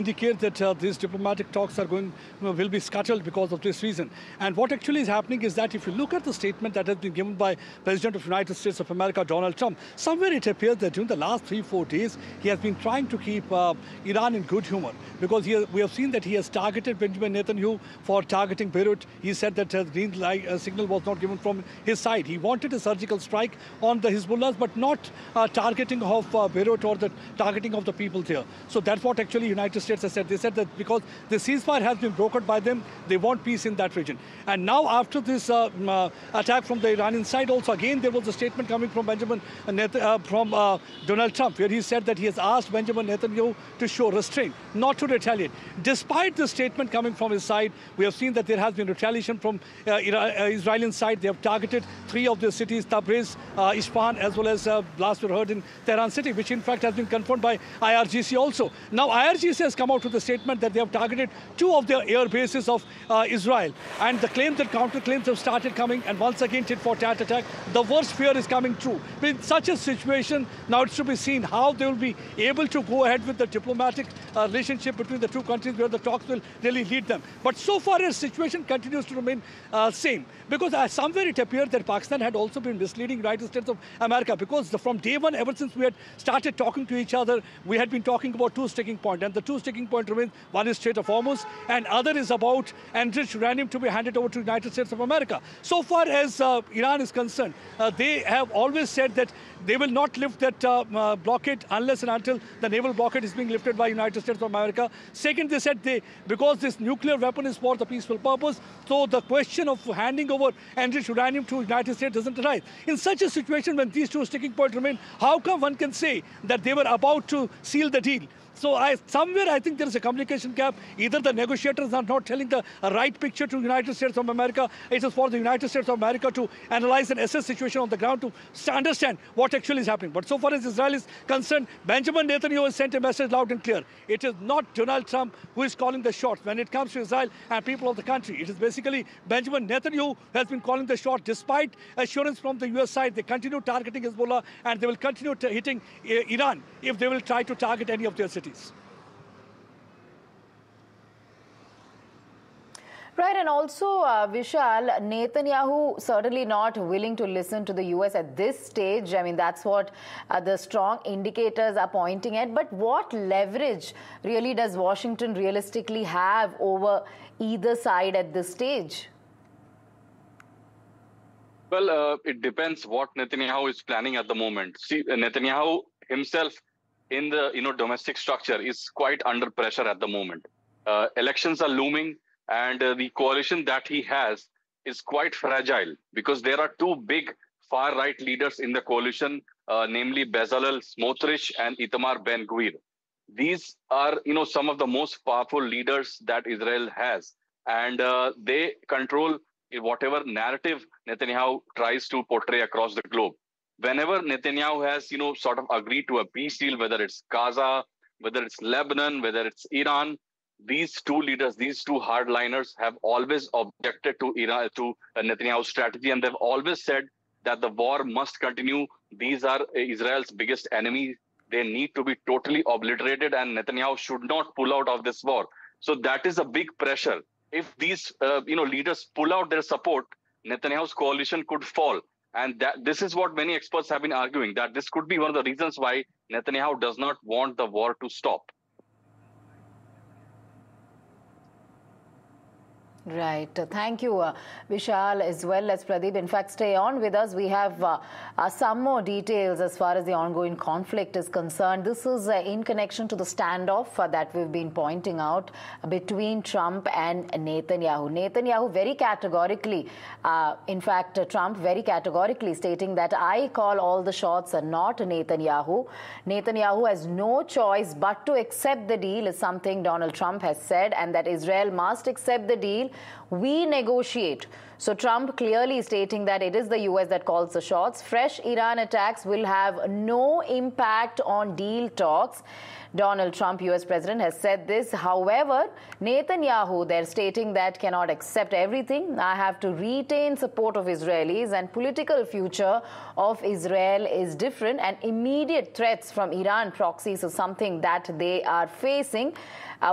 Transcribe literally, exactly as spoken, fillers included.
indicate that uh, these diplomatic talks are going, you know, will be scuttled because of this reason. And what actually is happening is that if you look at the statement that has been given by President of the United States of America, Donald Trump, somewhere it appears that during the last three, four days, he has been trying to keep uh, Iran in good humor, because he, we have seen that he has targeted Benjamin Netanyahu for targeting Beirut. He said that uh, green light uh, signal was not given from his side. He wanted a surgical strike on the Hezbollahs, but not uh, targeting of uh, Beirut or the targeting of the people there. So that's what actually United States has said. They said that because the ceasefire has been brokered by them, they want peace in that region. And now after this uh, uh, attack from the Iranian side, also again there was a statement coming from Benjamin Net uh, from uh, Donald Trump, where he said that he has asked Benjamin Netanyahu to show restraint, not to retaliate. Despite the statement coming from his side, we have seen that there has been retaliation from uh, uh, Israeli side. They have targeted three of the cities, Tabriz, uh, Isfahan, as well as uh, blast were heard in Tehran city, which in fact has been confirmed by I R G C also. Now I R G C has come out with a statement that they have targeted two of their air bases of uh, Israel, and the claims and counter-claims have started coming, and once again tit for tat attack. The worst fear is coming true. In such a situation, now it's to be seen how they will be able to go ahead with the diplomatic uh, relationship between the two countries, where the talks will really lead them. But so far, the situation continues to remain uh, same, because uh, somewhere it appeared that Pakistan had also been misleading United States of America, because the, from day one, ever since we had started talking to each other, we had been talking about two sticking points, and the two sticking points remain: one is Strait of Hormuz, and other is about enriched uranium to be handed over to United States of America. So far as uh, Iran is concerned, uh, they have always said that they will not lift that uh, uh, blockade unless and until the naval blockade is being lifted by United States of America. Second, they said they, because this nuclear weapon is for the peaceful purpose, so the question of handing over enriched uranium to United States doesn't arise. In such a situation, when these two sticking points remain, how come one can say that they were about to seal the deal? So I, somewhere I think there is a communication gap. Either the negotiators are not telling the right picture to the United States of America. It is for the United States of America to analyze and assess the situation on the ground to understand what actually is happening. But so far as Israel is concerned, Benjamin Netanyahu has sent a message loud and clear. It is not Donald Trump who is calling the shots when it comes to Israel and people of the country. It is basically Benjamin Netanyahu who has been calling the shot, despite assurance from the U S side. They continue targeting Hezbollah, and they will continue hitting uh, Iran if they will try to target any of their cities. Right, and also, uh, Vishal, Netanyahu certainly not willing to listen to the U S at this stage. I mean, that's what uh, the strong indicators are pointing at. But what leverage really does Washington realistically have over either side at this stage? Well, uh, it depends what Netanyahu is planning at the moment. See, Netanyahu himself in the you know domestic structure is quite under pressure at the moment. Uh, elections are looming, and uh, the coalition that he has is quite fragile, because there are two big far-right leaders in the coalition, uh, namely Bezalel Smotrich and Itamar Ben-Gvir. These are you know some of the most powerful leaders that Israel has, and uh, they control whatever narrative Netanyahu tries to portray across the globe. Whenever Netanyahu has, you know, sort of agreed to a peace deal, whether it's Gaza, whether it's Lebanon, whether it's Iran, these two leaders, these two hardliners have always objected to Iran, to Netanyahu's strategy, and they've always said that the war must continue. These are Israel's biggest enemy. They need to be totally obliterated, and Netanyahu should not pull out of this war. So that is a big pressure. If these, uh, you know, leaders pull out their support, Netanyahu's coalition could fall. And that this is what many experts have been arguing, that this could be one of the reasons why Netanyahu does not want the war to stop. Right. Uh, thank you, uh, Vishal, as well as Pradeep. In fact, stay on with us. We have uh, uh, some more details as far as the ongoing conflict is concerned. This is uh, in connection to the standoff uh, that we've been pointing out between Trump and Netanyahu. Netanyahu very categorically, uh, in fact, uh, Trump very categorically stating that I call all the shots and not Netanyahu. Netanyahu has no choice but to accept the deal, is something Donald Trump has said, and that Israel must accept the deal. We negotiate. So Trump clearly stating that it is the U S that calls the shots. Fresh Iran attacks will have no impact on deal talks. Donald Trump, U S president, has said this. However, Netanyahu, they're stating that cannot accept everything. I have to retain support of Israelis, and political future of Israel is different, and immediate threats from Iran proxies is something that they are facing. Uh,